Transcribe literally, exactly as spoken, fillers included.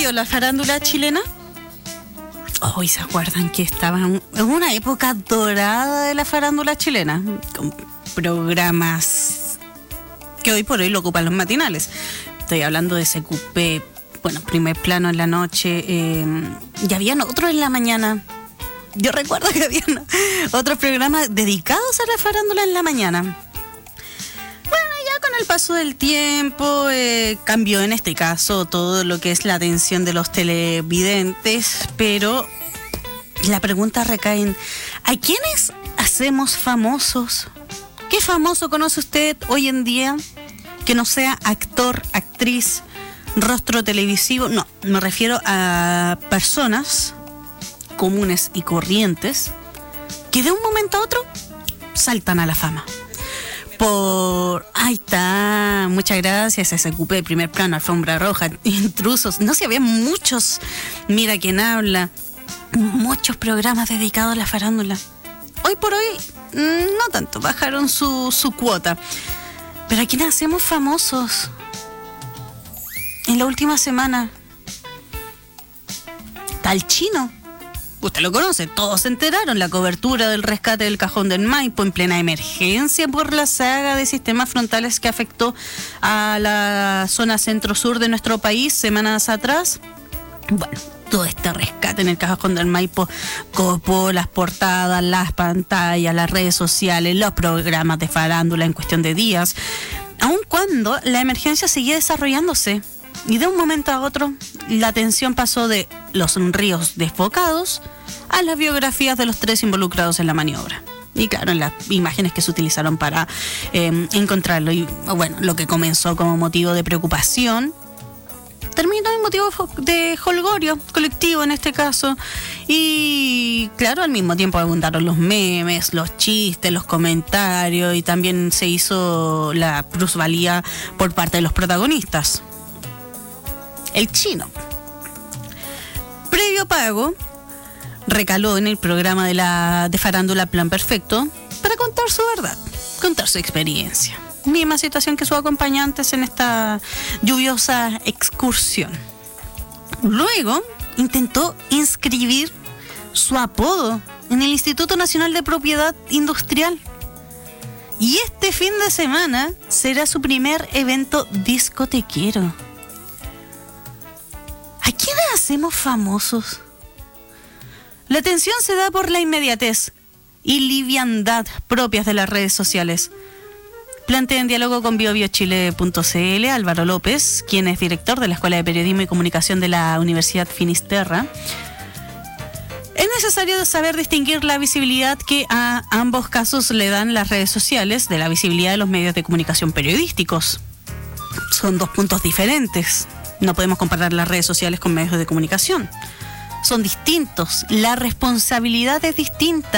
cambió la farándula chilena. Hoy se acuerdan que estaba en una época dorada de la farándula chilena, con programas que hoy por hoy lo ocupan los matinales. Estoy hablando de C Q P, bueno, Primer Plano en la noche, eh, y habían otros en la mañana. Yo recuerdo que habían otros programas dedicados a la farándula en la mañana. Bueno, ya con el paso del tiempo eh, cambió en este caso todo lo que es la atención de los televidentes, pero la pregunta recae en ¿a quiénes hacemos famosos? ¿Qué famoso conoce usted hoy en día que no sea actor, actriz, rostro televisivo? No, me refiero a personas comunes y corrientes que de un momento a otro saltan a la fama. Por... Ahí está, muchas gracias, S Q P, Primer Plano, Alfombra Roja, Intrusos, no sé, había muchos, Mira quién habla, muchos programas dedicados a la farándula. Hoy por hoy, no tanto, bajaron su, su cuota. Pero ¿a quiénes hacemos famosos? En la última semana, está el Chino. Usted lo conoce, todos se enteraron, la cobertura del rescate del Cajón del Maipo en plena emergencia por la saga de sistemas frontales que afectó a la zona centro-sur de nuestro país semanas atrás. Bueno, todo este rescate en el Cajón del Maipo copó las portadas, las pantallas, las redes sociales, los programas de farándula en cuestión de días, aun cuando la emergencia seguía desarrollándose. Y de un momento a otro, la atención pasó de los ríos desfocados a las biografías de los tres involucrados en la maniobra. Y claro, en las imágenes que se utilizaron para eh, encontrarlo. Y bueno, lo que comenzó como motivo de preocupación terminó en motivo de jolgorio colectivo en este caso. Y claro, al mismo tiempo abundaron los memes, los chistes, los comentarios, y también se hizo la plusvalía por parte de los protagonistas. El Chino, previo pago, recaló en el programa de la de farándula Plan Perfecto para contar su verdad, contar su experiencia. Misma situación que sus acompañantes en esta lluviosa excursión. Luego intentó inscribir su apodo en el Instituto Nacional de Propiedad Industrial. Y este fin de semana será su primer evento discotequero. ¿A quiénes hacemos famosos? La atención se da por la inmediatez y liviandad propias de las redes sociales. Plantea en diálogo con biobiochile punto c l Álvaro López, quien es director de la Escuela de Periodismo y Comunicación de la Universidad Finisterra. Es necesario saber distinguir la visibilidad que a ambos casos le dan las redes sociales de la visibilidad de los medios de comunicación periodísticos. Son dos puntos diferentes. No podemos comparar las redes sociales con medios de comunicación. Son distintos. La responsabilidad es distinta.